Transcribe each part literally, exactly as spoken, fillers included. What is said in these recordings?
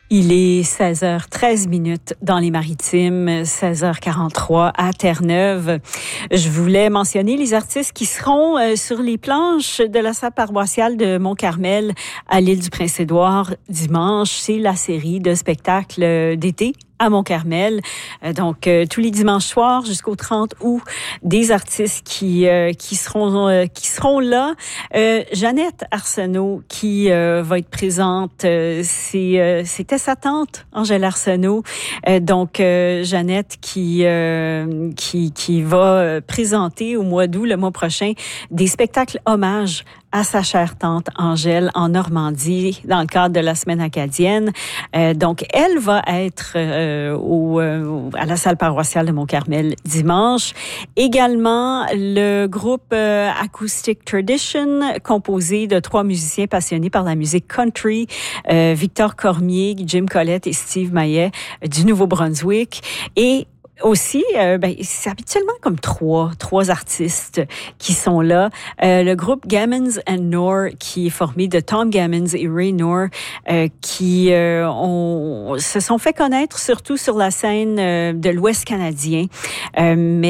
Il est seize heures treize minutes dans les Maritimes, seize heures quarante-trois à Terre-Neuve. Je voulais mentionner les artistes qui seront euh, sur les planches de la salle paroissiale de Mont-Carmel à l'île du Prince-Édouard dimanche. C'est la série de spectacles d'été à Mont-Carmel. Euh, donc, euh, tous les dimanches soirs jusqu'au trente août, des artistes qui euh, qui seront euh, qui seront là. Euh, Jeannette Arsenault qui euh, va être présente. Euh, c'est euh, c'était sa tante Angèle Arsenault. Euh, donc, euh, Jeannette qui euh, qui qui va présenter au mois d'août, le mois prochain, des spectacles hommages à sa chère tante Angèle en Normandie dans le cadre de la semaine acadienne. Euh, donc, elle va être euh, au, euh, à la salle paroissiale de Mont-Carmel dimanche. Également, le groupe euh, Acoustic Tradition, composé de trois musiciens passionnés par la musique country, euh, Victor Cormier, Jim Collette et Steve Maillet euh, du Nouveau-Brunswick. Et aussi, euh, ben, c'est habituellement comme trois, trois artistes qui sont là. Euh, le groupe Gammons and Knorr, qui est formé de Tom Gammons et Ray Knorr, euh, qui euh, ont, se sont fait connaître surtout sur la scène euh, de l'Ouest canadien. Euh,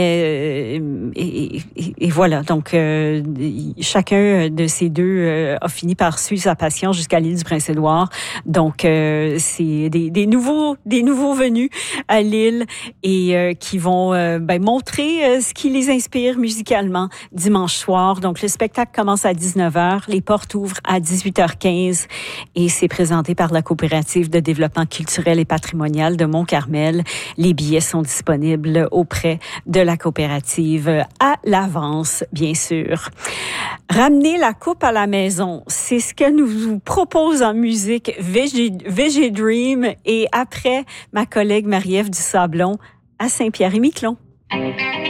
mais euh, et, et, et voilà, donc euh, chacun de ces deux euh, a fini par suivre sa passion jusqu'à l'île du Prince-Édouard. Donc euh, c'est des, des nouveaux, des nouveaux venus à l'île et Euh, qui vont euh, ben, montrer euh, ce qui les inspire musicalement dimanche soir. Donc, le spectacle commence à dix-neuf heures. Les portes ouvrent à dix-huit heures quinze et c'est présenté par la Coopérative de développement culturel et patrimonial de Mont-Carmel. Les billets sont disponibles auprès de la coopérative à l'avance, bien sûr. Ramener la coupe à la maison, c'est ce que nous vous propose en musique V G, V G Dream et après, ma collègue Marie-Ève Dusablon à Saint-Pierre-et-Miquelon.